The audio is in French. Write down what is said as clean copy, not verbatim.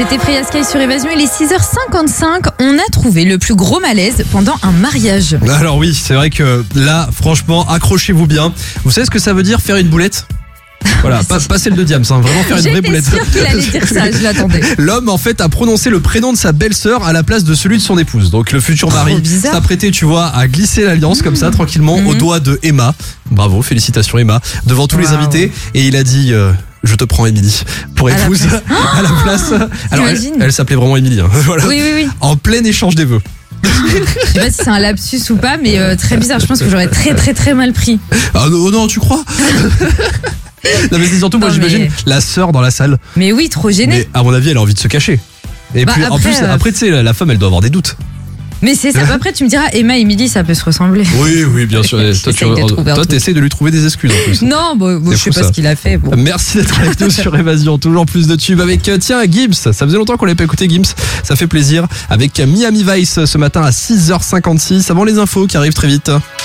C'était Freya Sky sur Évasion, il est 6h55. On a trouvé le plus gros malaise pendant un mariage. Alors oui, c'est vrai que là, franchement, accrochez-vous bien. Vous savez ce que ça veut dire faire une boulette ? Voilà, pas celle de Diams, hein, vraiment faire une vraie boulette. J'étais sûre qu'il allait dire ça, je l'attendais. L'homme en fait a prononcé le prénom de sa belle-sœur à la place de celui de son épouse. Donc le futur mari bizarre. s'apprêtait, tu vois, à glisser l'alliance comme ça tranquillement au doigt de Emma. Bravo, félicitations Emma, devant tous les invités. Et il a dit je te prends Émilie pour épouse à la place. Alors elle s'appelait vraiment Émilie. Hein. Voilà. Oui. En plein échange des vœux. Je sais pas si c'est un lapsus ou pas, mais très bizarre. Je pense que j'aurais très mal pris. Ah non, tu crois ? Non mais c'est surtout moi j'imagine la sœur dans la salle. Mais oui, trop gênée. Mais à mon avis elle a envie de se cacher. Et puis après tu sais la femme elle doit avoir des doutes. Mais c'est ça. Après tu me diras Emma et Émilie ça peut se ressembler. Oui bien sûr. Toi t'essayes de lui trouver des excuses en plus. Non je sais pas ce qu'il a fait. Bon. Merci d'être avec nous sur Évasion. Toujours plus de tubes avec Gims. Ça faisait longtemps qu'on l'avait pas écouté Gims. Ça fait plaisir avec Miami Vice ce matin à 6h56 avant les infos qui arrivent très vite.